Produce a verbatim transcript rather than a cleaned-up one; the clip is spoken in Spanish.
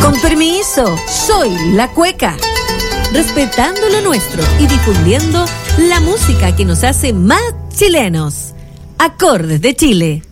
Con permiso, soy la Cueca. Respetando lo nuestro y difundiendo la música que nos hace más chilenos. Acordes de Chile.